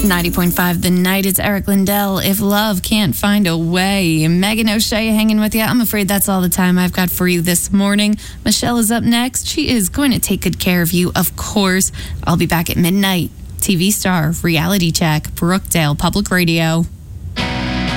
90.5 The Night. It's Eric Lindell. If love can't find a way. Megan O'Shea hanging with you. I'm afraid that's all the time I've got for you this morning. Michelle is up next. She is going to take good care of you, of course. I'll be back at midnight. TV star, reality check, Brookdale Public Radio.